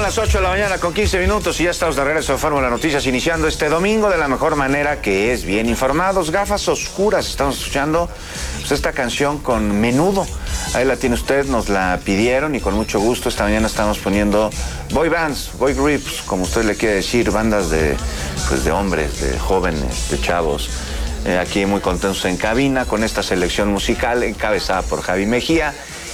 las 8 de la mañana con 15 minutos y ya estamos de regreso de Fórmula Noticias, iniciando este domingo de la mejor manera, que es bien informados. Gafas oscuras, estamos escuchando pues, esta canción con Menudo. Ahí la tiene usted, nos la pidieron y con mucho gusto esta mañana estamos poniendo boy bands, boy groups, como usted le quiere decir, bandas de hombres, de jóvenes, de chavos. Aquí muy contentos en cabina con esta selección musical encabezada por Javi Mejía.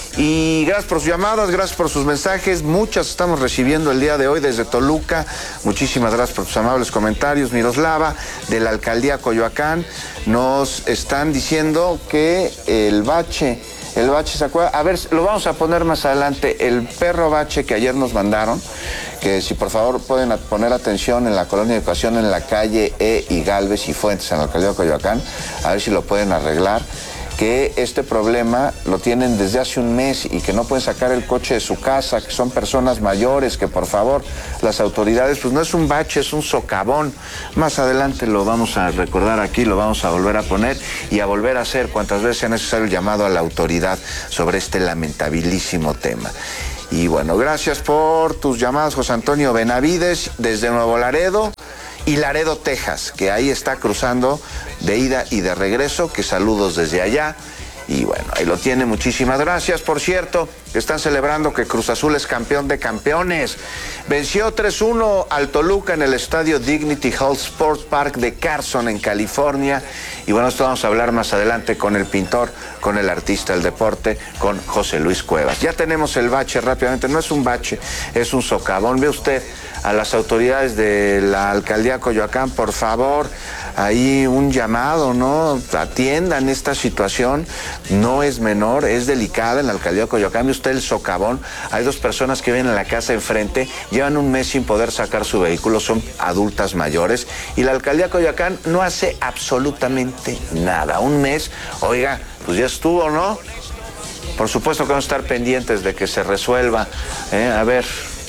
Y gracias por sus llamadas, gracias por sus mensajes. Muchas estamos recibiendo el día de hoy desde Toluca. Muchísimas gracias por tus amables comentarios. Miroslava, de la alcaldía Coyoacán, nos están diciendo que el bache se acuerda. A ver, lo vamos a poner más adelante. El perro bache que ayer nos mandaron, que si por favor pueden poner atención en la colonia de educación, en la calle E y Galvez y Fuentes, en la alcaldía de Coyoacán, a ver si lo pueden arreglar. Que este problema lo tienen desde hace un mes y que no pueden sacar el coche de su casa, que son personas mayores, que por favor las autoridades, pues no es un bache, es un socavón. Más adelante lo vamos a recordar aquí, lo vamos a volver a poner y a volver a hacer cuantas veces sea necesario el llamado a la autoridad sobre este lamentabilísimo tema. Y bueno, gracias por tus llamadas, José Antonio Benavides, desde Nuevo Laredo y Laredo, Texas, que ahí está cruzando de ida y de regreso, que saludos desde allá. Y bueno, ahí lo tiene, muchísimas gracias. Por cierto, están celebrando que Cruz Azul es campeón de campeones. Venció 3-1 al Toluca en el estadio Dignity Health Sports Park de Carson, en California. Y bueno, esto vamos a hablar más adelante con el pintor, con el artista del deporte, con José Luis Cuevas. Ya tenemos el bache rápidamente, no es un bache, es un socavón. Ve usted a las autoridades de la alcaldía Coyoacán, por favor, ahí un llamado, ¿no? Atiendan esta situación, no es menor, es delicada en la alcaldía de Coyoacán. Ve usted el socavón, hay dos personas que viven en la casa enfrente, llevan un mes sin poder sacar su vehículo, son adultas mayores, y la alcaldía de Coyoacán no hace absolutamente nada. Un mes, oiga, pues ya estuvo, ¿no? Por supuesto que vamos a estar pendientes de que se resuelva, a ver,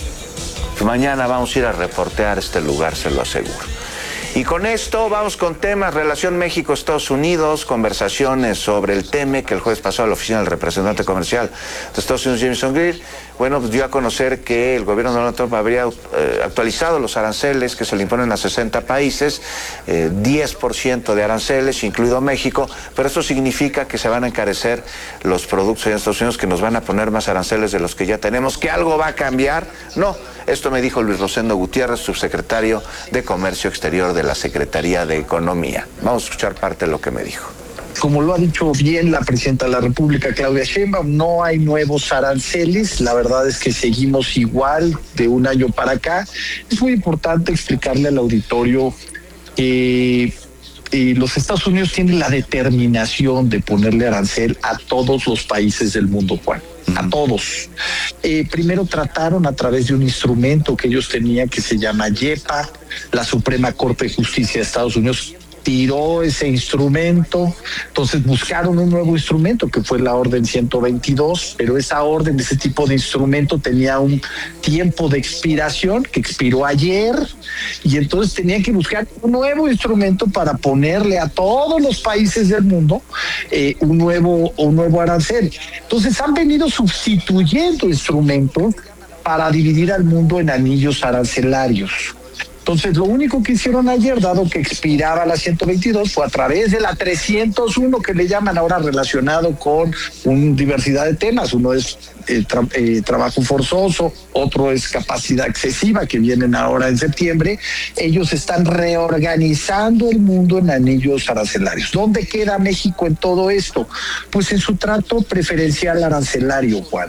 mañana vamos a ir a reportear este lugar, se lo aseguro. Y con esto vamos con temas, relación México-Estados Unidos, conversaciones sobre el TEMEC, que el jueves pasado la oficina del representante comercial de Estados Unidos, Jamieson Greer, bueno, pues dio a conocer que el gobierno de Donald Trump habría actualizado los aranceles que se le imponen a 60 países, 10% de aranceles, incluido México, pero esto significa que se van a encarecer los productos en Estados Unidos, que nos van a poner más aranceles de los que ya tenemos. ¿Que algo va a cambiar? No, esto me dijo Luis Rosendo Gutiérrez, subsecretario de Comercio Exterior de la Secretaría de Economía. Vamos a escuchar parte de lo que me dijo. Como lo ha dicho bien la presidenta de la República, Claudia Sheinbaum, no hay nuevos aranceles. La verdad es que seguimos igual de un año para acá. Es muy importante explicarle al auditorio que los Estados Unidos tienen la determinación de ponerle arancel a todos los países del mundo, Juan. A todos. Primero trataron a través de un instrumento que ellos tenían que se llama YEPA. La Suprema Corte de Justicia de Estados Unidos tiró ese instrumento, entonces buscaron un nuevo instrumento que fue la Orden 122, pero esa orden, ese tipo de instrumento tenía un tiempo de expiración que expiró ayer, y entonces tenían que buscar un nuevo instrumento para ponerle a todos los países del mundo un nuevo arancel. Entonces han venido sustituyendo instrumentos para dividir al mundo en anillos arancelarios. Entonces, lo único que hicieron ayer, dado que expiraba la 122, fue a través de la 301, que le llaman ahora, relacionado con una diversidad de temas. Uno es trabajo forzoso, otro es capacidad excesiva, que vienen ahora en septiembre. Ellos están reorganizando el mundo en anillos arancelarios. ¿Dónde queda México en todo esto? Pues en su trato preferencial arancelario, Juan.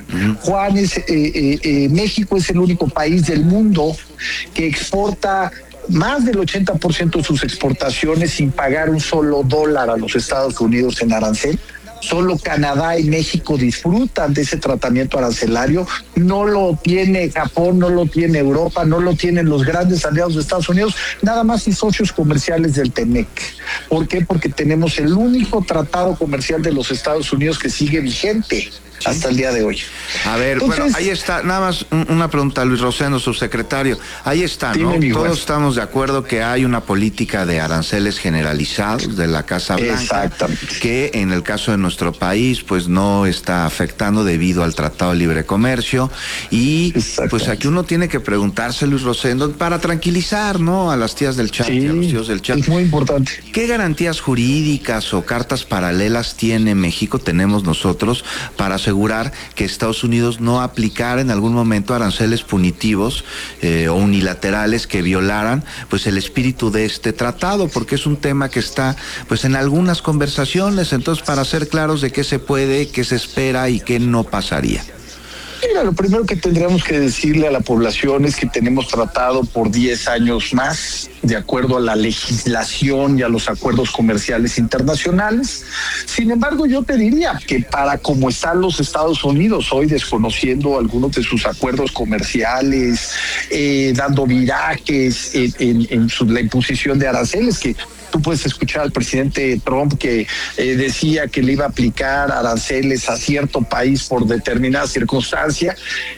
México es el único país del mundo que exporta más del 80% de sus exportaciones sin pagar un solo dólar a los Estados Unidos en arancel. Solo Canadá y México disfrutan de ese tratamiento arancelario. No lo tiene Japón, no lo tiene Europa, no lo tienen los grandes aliados de Estados Unidos, nada más y socios comerciales del TEMEC. ¿Por qué? Porque tenemos el único tratado comercial de los Estados Unidos que sigue vigente hasta el día de hoy. A ver, entonces, bueno, ahí está, nada más una pregunta, Luis Rosendo, subsecretario. Ahí está, ¿no? Todos estamos de acuerdo que hay una política de aranceles generalizados de la Casa Blanca. Exactamente. Que en el caso de nuestro país, pues no está afectando debido al Tratado de Libre Comercio. Y pues aquí uno tiene que preguntarse, Luis Rosendo, para tranquilizar, ¿no? A las tías del chat, sí, a los tíos del chat. Es muy importante. ¿Qué garantías jurídicas o cartas paralelas tiene México, tenemos nosotros, para asegurar que Estados Unidos no aplicara en algún momento aranceles punitivos o unilaterales que violaran pues el espíritu de este tratado? Porque es un tema que está pues en algunas conversaciones, entonces para ser claros de qué se puede, qué se espera y qué no pasaría. Mira, lo primero que tendríamos que decirle a la población es que tenemos tratado por 10 años más, de acuerdo a la legislación y a los acuerdos comerciales internacionales. Sin embargo, yo te diría que para como están los Estados Unidos hoy, desconociendo algunos de sus acuerdos comerciales, dando virajes en la imposición de aranceles, que tú puedes escuchar al presidente Trump que decía que le iba a aplicar aranceles a cierto país por determinada circunstancia.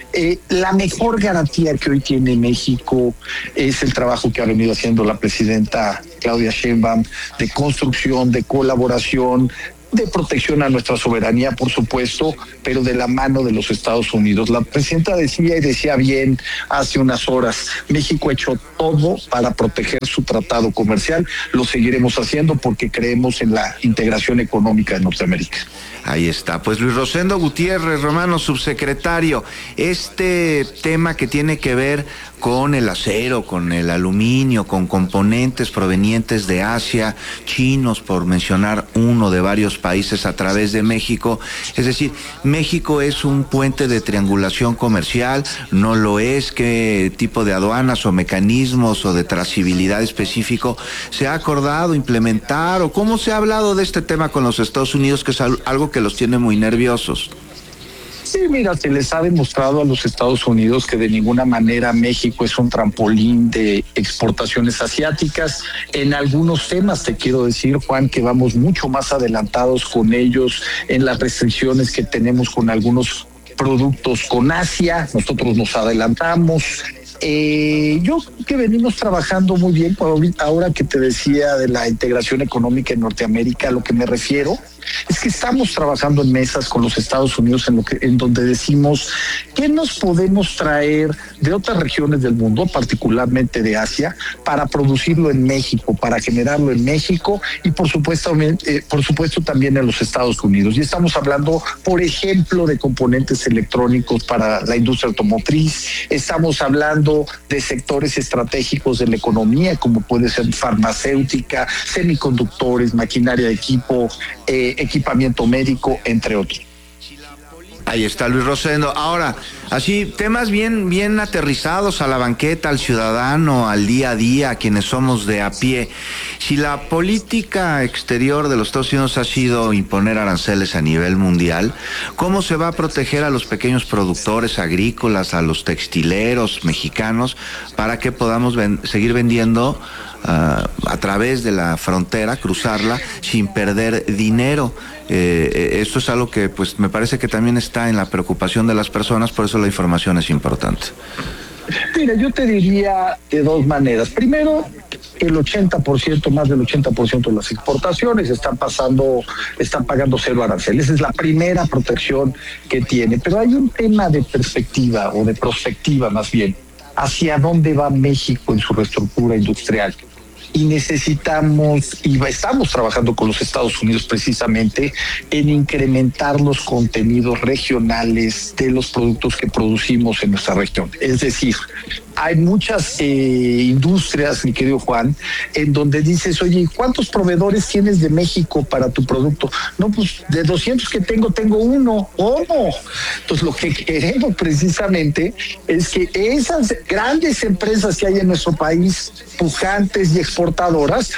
La mejor garantía que hoy tiene México es el trabajo que ha venido haciendo la presidenta Claudia Sheinbaum de construcción, de colaboración, de protección a nuestra soberanía, por supuesto, pero de la mano de los Estados Unidos. La presidenta decía y decía bien hace unas horas, México ha hecho todo para proteger su tratado comercial, lo seguiremos haciendo porque creemos en la integración económica de Norteamérica. Ahí está, pues Luis Rosendo Gutiérrez Romano, subsecretario, este tema que tiene que ver con el acero, con el aluminio, con componentes provenientes de Asia, chinos, por mencionar uno de varios países a través de México. Es decir, México es un puente de triangulación comercial, no lo es. ¿Qué tipo de aduanas o mecanismos o de trazabilidad específico se ha acordado implementar o cómo se ha hablado de este tema con los Estados Unidos, que es algo que los tiene muy nerviosos? Sí, mira, se les ha demostrado a los Estados Unidos que de ninguna manera México es un trampolín de exportaciones asiáticas. En algunos temas te quiero decir, Juan, que vamos mucho más adelantados con ellos en las restricciones que tenemos con algunos productos con Asia. Nosotros nos adelantamos. Yo creo que venimos trabajando muy bien. Ahora que te decía de la integración económica en Norteamérica, a lo que me refiero es que estamos trabajando en mesas con los Estados Unidos en donde decimos qué nos podemos traer de otras regiones del mundo, particularmente de Asia, para producirlo en México, para generarlo en México y por supuesto también en los Estados Unidos. Y estamos hablando, por ejemplo, de componentes electrónicos para la industria automotriz, estamos hablando de sectores estratégicos de la economía, como puede ser farmacéutica, semiconductores, maquinaria de equipo, equipamiento médico, entre otros. Ahí está Luis Rosendo. Ahora, así, temas bien aterrizados a la banqueta, al ciudadano, al día a día, a quienes somos de a pie. Si la política exterior de los Estados Unidos ha sido imponer aranceles a nivel mundial, ¿cómo se va a proteger a los pequeños productores agrícolas, a los textileros mexicanos, para que podamos seguir vendiendo a través de la frontera, cruzarla sin perder dinero? Esto es algo que pues me parece que también está en la preocupación de las personas, por eso la información es importante. Mira, yo te diría de dos maneras. Primero, el 80%, más del 80% de las exportaciones están pagando cero arancel. Esa es la primera protección que tiene. Pero hay un tema de perspectiva, o de prospectiva más bien, hacia dónde va México en su reestructura industrial. Y necesitamos, y estamos trabajando con los Estados Unidos precisamente en incrementar los contenidos regionales de los productos que producimos en nuestra región. Es decir, hay muchas industrias, mi querido Juan, en donde dices, oye, ¿cuántos proveedores tienes de México para tu producto? No, pues de 200 que tengo uno. ¿Cómo? Entonces lo que queremos precisamente es que esas grandes empresas que hay en nuestro país, pujantes y exportadoras, pues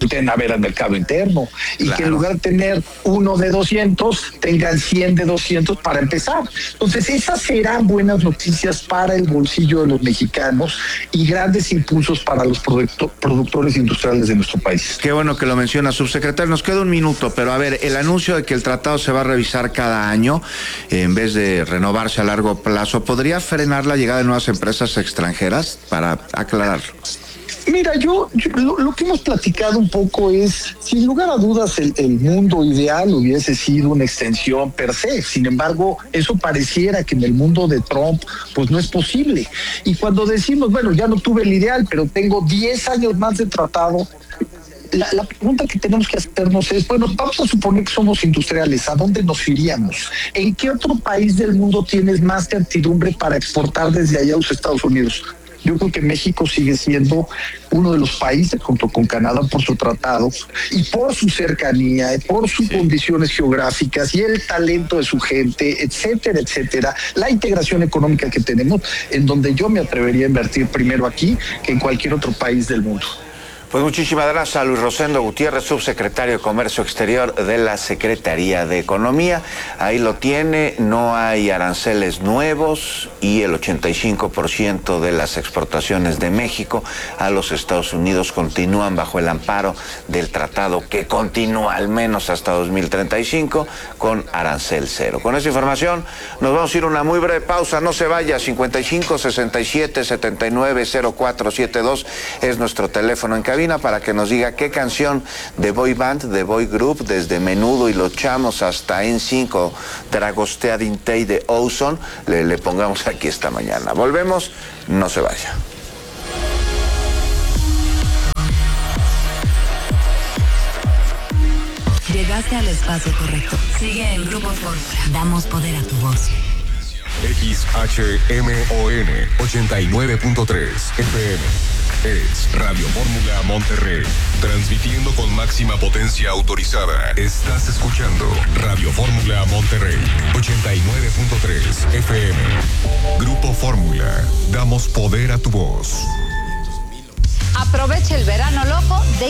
volteen a ver al mercado interno y claro, que en lugar de tener uno de 200, tengan 100 de 200 para empezar. Entonces, esas serán buenas noticias para el bolsillo de los mexicanos y grandes impulsos para los productores industriales de nuestro país. Qué bueno que lo menciona, subsecretario. Nos queda un minuto, pero a ver, el anuncio de que el tratado se va a revisar cada año, en vez de renovarse a largo plazo, ¿podría frenar la llegada de nuevas empresas extranjeras? Para aclararlo. Mira, lo que hemos platicado un poco es, sin lugar a dudas, el mundo ideal hubiese sido una extensión per se. Sin embargo, eso pareciera que en el mundo de Trump, pues no es posible. Y cuando decimos, bueno, ya no tuve el ideal, pero tengo 10 años más de tratado, la pregunta que tenemos que hacernos es, bueno, vamos a suponer que somos industriales, ¿a dónde nos iríamos? ¿En qué otro país del mundo tienes más certidumbre para exportar desde allá a los Estados Unidos? Yo creo que México sigue siendo uno de los países, junto con Canadá, por su tratado y por su cercanía, por sus condiciones geográficas y el talento de su gente, etcétera, etcétera. La integración económica que tenemos, en donde yo me atrevería a invertir primero aquí que en cualquier otro país del mundo. Pues muchísimas gracias a Luis Rosendo Gutiérrez, subsecretario de Comercio Exterior de la Secretaría de Economía. Ahí lo tiene, no hay aranceles nuevos y el 85% de las exportaciones de México a los Estados Unidos continúan bajo el amparo del tratado que continúa al menos hasta 2035 con arancel cero. Con esa información nos vamos a ir a una muy breve pausa. No se vaya, 55 67 79 0472 es nuestro teléfono en cabina para que nos diga qué canción de boy band, de boy group, desde Menudo y Los Chamos hasta N5 Dragostea Dintei de Ozone, le pongamos aquí esta mañana. Volvemos, no se vaya. Llegaste al espacio correcto. Sigue el Grupo Fórmula. Damos poder a tu voz. XHMON 89.3 FM. Es Radio Fórmula Monterrey, transmitiendo con máxima potencia autorizada. Estás escuchando Radio Fórmula Monterrey, 89.3 FM. Grupo Fórmula, damos poder a tu voz. Aprovecha el verano loco de